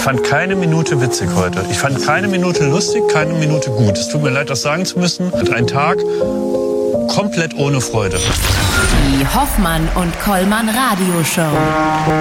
fand keine Minute witzig heute. Ich fand keine Minute lustig, keine Minute gut. Es tut mir leid, das sagen zu müssen. Ein Tag komplett ohne Freude. Die Hoffmann und Kollmann Radioshow.